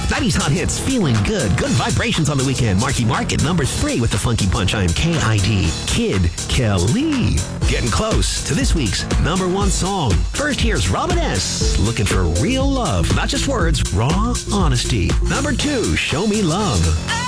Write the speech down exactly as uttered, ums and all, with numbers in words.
nineties Hot Hits, feeling good. Good vibrations on the weekend. Marky Mark at number three with the funky punch. I am K I D. Kid Kelly. Getting close to this week's number one song. First, here's Robin S. Looking for real love. Not just words, raw honesty. Number two, Show Me Love.